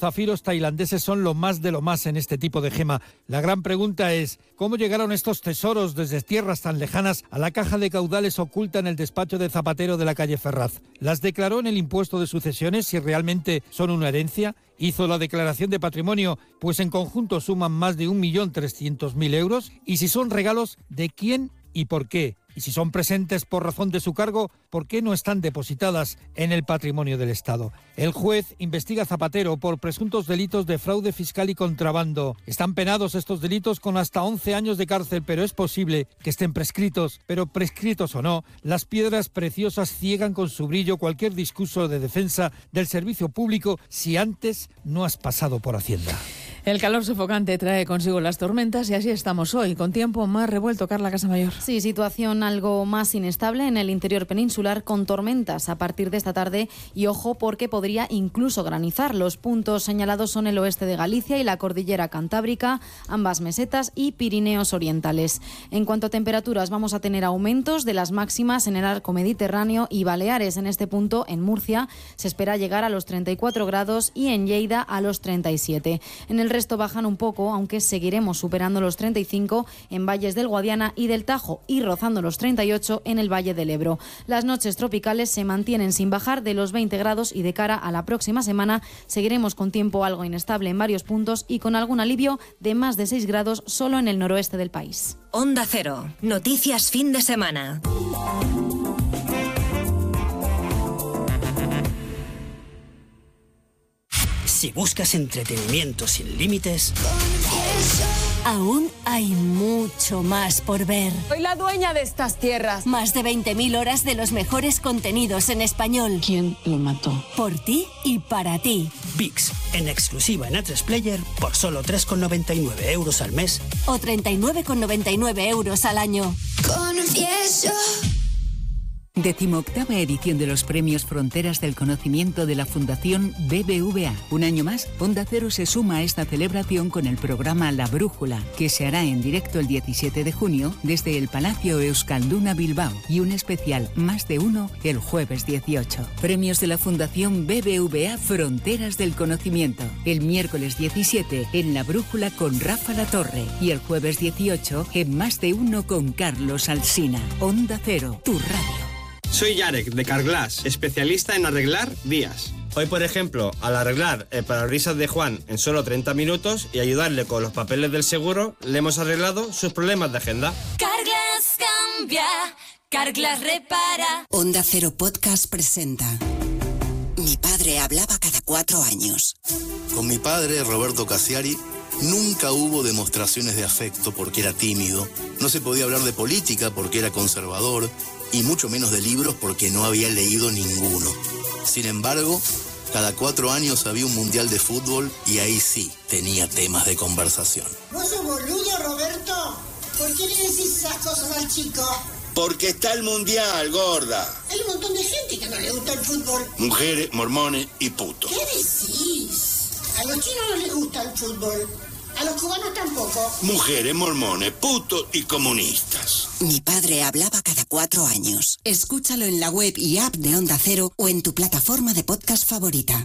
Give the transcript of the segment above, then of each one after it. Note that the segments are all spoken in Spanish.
zafiros tailandeses son lo más de lo más en este tipo de gema. La gran pregunta es, ¿cómo llegaron estos tesoros desde tierras tan lejanas a la caja de caudales oculta en el despacho de Zapatero de la calle Ferraz? ¿Las declaró en el impuesto de sucesiones si realmente son una herencia? ¿Hizo la declaración de patrimonio, pues en conjunto suman más de 1.300.000 euros? Y si son regalos, ¿de quién y por qué? Y si son presentes por razón de su cargo, ¿por qué no están depositadas en el patrimonio del Estado? El juez investiga a Zapatero por presuntos delitos de fraude fiscal y contrabando. Están penados estos delitos con hasta 11 años de cárcel, pero es posible que estén prescritos. Pero prescritos o no, las piedras preciosas ciegan con su brillo cualquier discurso de defensa del servicio público si antes no has pasado por Hacienda. El calor sofocante trae consigo las tormentas y así estamos hoy, con tiempo más revuelto. Carla Casamayor. Sí, situación algo más inestable en el interior peninsular con tormentas a partir de esta tarde y ojo porque podría incluso granizar. Los puntos señalados son el oeste de Galicia y la cordillera cantábrica, ambas mesetas y Pirineos orientales. En cuanto a temperaturas, vamos a tener aumentos de las máximas en el arco mediterráneo y Baleares. En este punto, en Murcia, se espera llegar a los 34 grados y en Lleida a los 37. En el resto bajan un poco, aunque seguiremos superando los 35 en valles del Guadiana y del Tajo y rozando los 38 en el Valle del Ebro. Las noches tropicales se mantienen sin bajar de los 20 grados y de cara a la próxima semana seguiremos con tiempo algo inestable en varios puntos y con algún alivio de más de 6 grados solo en el noroeste del país. Onda Cero. Noticias fin de semana. Si buscas entretenimiento sin límites, aún hay mucho más por ver. Soy la dueña de estas tierras. Más de 20.000 horas de los mejores contenidos en español. ¿Quién lo mató? Por ti y para ti. VIX, en exclusiva en A3 Player, por solo 3,99 euros al mes. O 39,99 euros al año. Confieso. 18ª edición de los Premios Fronteras del Conocimiento de la Fundación BBVA. Un año más, Onda Cero se suma a esta celebración con el programa La Brújula, que se hará en directo el 17 de junio desde el Palacio Euskalduna Bilbao y un especial Más de Uno el jueves 18. Premios de la Fundación BBVA Fronteras del Conocimiento. El miércoles 17 en La Brújula con Rafa Latorre y el jueves 18 en Más de Uno con Carlos Alsina. Onda Cero, tu radio. Soy Yarek, de Carglass, especialista en arreglar vías. Hoy, por ejemplo, al arreglar el parabrisas de Juan en solo 30 minutos y ayudarle con los papeles del seguro, le hemos arreglado sus problemas de agenda. Carglass cambia, Carglass repara. Onda Cero Podcast presenta Mi padre hablaba cada 4 años. Con mi padre, Roberto Cassiari, nunca hubo demostraciones de afecto porque era tímido, no se podía hablar de política porque era conservador, y mucho menos de libros porque no había leído ninguno. Sin embargo, cada 4 años había un mundial de fútbol y ahí sí tenía temas de conversación. ¿Vos sos boludo, Roberto? ¿Por qué le decís esas cosas al chico? Porque está el mundial, gorda. Hay un montón de gente que no le gusta el fútbol. Mujeres, mormones y putos. ¿Qué decís? A los chinos no les gusta el fútbol. A los cubanos tampoco. Mujeres, mormones, putos y comunistas. Mi padre hablaba cada 4 años. Escúchalo en la web y app de Onda Cero o en tu plataforma de podcast favorita.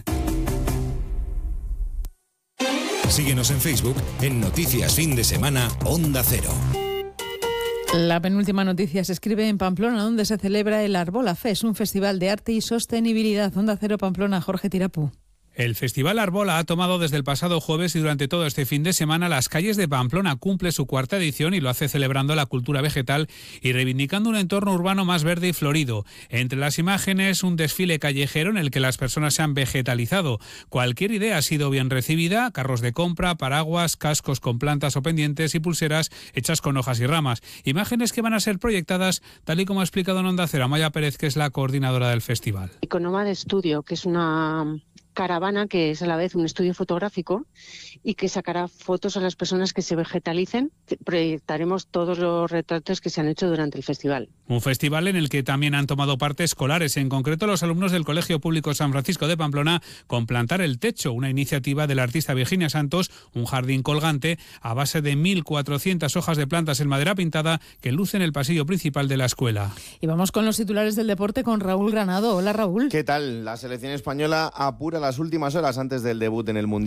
Síguenos en Facebook en Noticias Fin de Semana Onda Cero. La penúltima noticia se escribe en Pamplona, donde se celebra el Arbola Fest, un festival de arte y sostenibilidad. Onda Cero Pamplona, Jorge Tirapú. El Festival Arbola ha tomado desde el pasado jueves y durante todo este fin de semana las calles de Pamplona. Cumple su 4ª edición y lo hace celebrando la cultura vegetal y reivindicando un entorno urbano más verde y florido. Entre las imágenes, un desfile callejero en el que las personas se han vegetalizado. Cualquier idea ha sido bien recibida: carros de compra, paraguas, cascos con plantas o pendientes y pulseras hechas con hojas y ramas. Imágenes que van a ser proyectadas, tal y como ha explicado en Onda Cero Amaya Pérez, que es la coordinadora del festival. Economad Studio, que es una caravana que es a la vez un estudio fotográfico y que sacará fotos a las personas que se vegetalicen. Proyectaremos todos los retratos que se han hecho durante el festival. Un festival en el que también han tomado parte escolares, en concreto los alumnos del Colegio Público San Francisco de Pamplona, con Plantar el Techo, una iniciativa de la artista Virginia Santos, un jardín colgante a base de 1.400 hojas de plantas en madera pintada que luce en el pasillo principal de la escuela. Y vamos con los titulares del deporte con Raúl Granado. Hola, Raúl. ¿Qué tal? La selección española apura las últimas horas antes del debut en el Mundial.